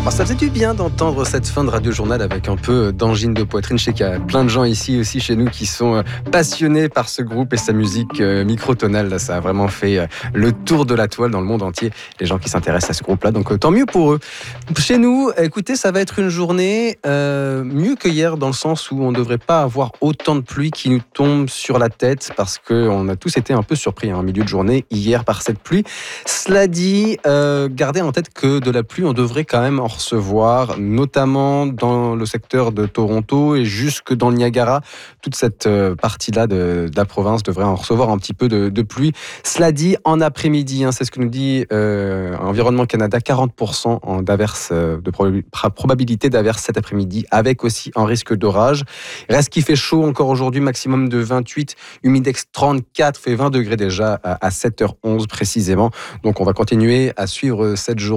Alors, ça faisait du bien d'entendre cette fin de Radio Journal avec un peu d'angine de poitrine. Je sais qu'il y a plein de gens ici aussi chez nous qui sont passionnés par ce groupe et sa musique microtonale. Là, ça a vraiment fait le tour de la toile dans le monde entier, les gens qui s'intéressent à ce groupe-là. Donc tant mieux pour eux. Chez nous, écoutez, ça va être une journée mieux que hier dans le sens où on ne devrait pas avoir autant de pluie qui nous tombe sur la tête parce qu'on a tous été un peu surpris en milieu de journée hier par cette pluie. Cela dit, gardez en tête que de la pluie, on devrait quand même en recevoir, notamment dans le secteur de Toronto et jusque dans le Niagara. Toute cette partie-là de la province devrait en recevoir un petit peu de pluie. Cela dit, en après-midi, c'est ce que nous dit Environnement Canada, 40% d'averses, de probabilité d'averses cet après-midi, avec aussi un risque d'orage. Reste qu'il fait chaud encore aujourd'hui, maximum de 28, humidex 34, fait 20 degrés déjà à 7h11 précisément. Donc on va continuer à suivre cette journée.